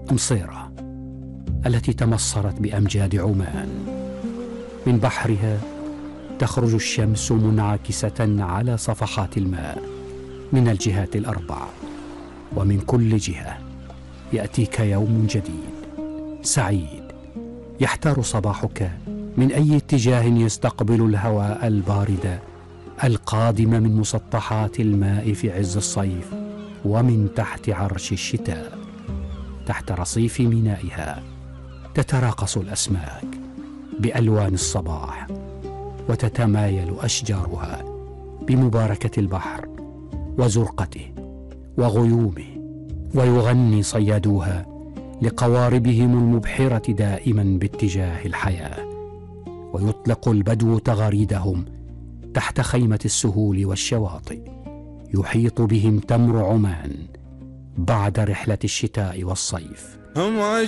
مصيرة التي تمصرت بأمجاد عمان. من بحرها تخرج الشمس منعكسة على صفحات الماء من الجهات الأربع، ومن كل جهة يأتيك يوم جديد سعيد. يحتار صباحك من أي اتجاه يستقبل الهواء البارد القادم من مسطحات الماء في عز الصيف ومن تحت عرش الشتاء. تحت رصيف مينائها تتراقص الأسماك بألوان الصباح، وتتمايل أشجارها بمباركة البحر وزرقته وغيومه، ويغني صيادوها لقواربهم المبحرة دائما باتجاه الحياة، ويطلق البدو تغاريدهم تحت خيمة السهول والشواطئ. يحيط بهم تمر عمان بعد رحلة الشتاء والصيف.